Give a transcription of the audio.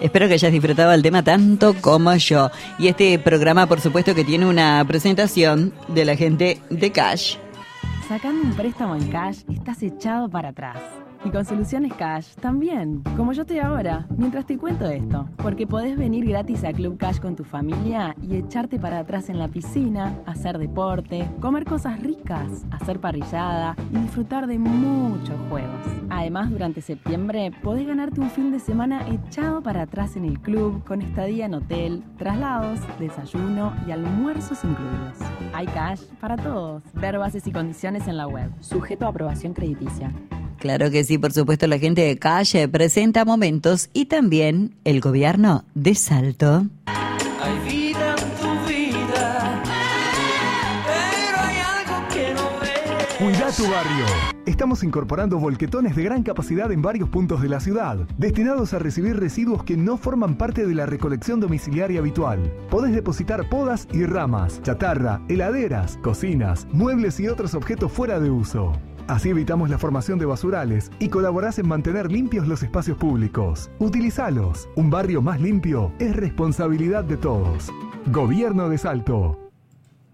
Espero que hayas disfrutado el tema tanto como yo. Y este programa, por supuesto, que tiene una presentación de la gente de Cash. Sacando un préstamo en Cash, estás echado para atrás. Y con Soluciones Cash también, como yo estoy ahora, mientras te cuento esto. Porque podés venir gratis a Club Cash con tu familia y echarte para atrás en la piscina, hacer deporte, comer cosas ricas, hacer parrillada y disfrutar de muchos juegos. Además, durante septiembre podés ganarte un fin de semana echado para atrás en el club con estadía en hotel, traslados, desayuno y almuerzos incluidos. Hay Cash para todos. Ver bases y condiciones en la web. Sujeto a aprobación crediticia. Claro que sí, por supuesto, la gente de Calle presenta momentos y también el gobierno de Salto. Hay vida en tu vida, pero hay algo que no ves. Cuida tu barrio. Estamos incorporando volquetones de gran capacidad en varios puntos de la ciudad, destinados a recibir residuos que no forman parte de la recolección domiciliaria habitual. Podés depositar podas y ramas, chatarra, heladeras, cocinas, muebles y otros objetos fuera de uso. Así evitamos la formación de basurales y colaborás en mantener limpios los espacios públicos. Utilizalos. Un barrio más limpio es responsabilidad de todos. Gobierno de Salto.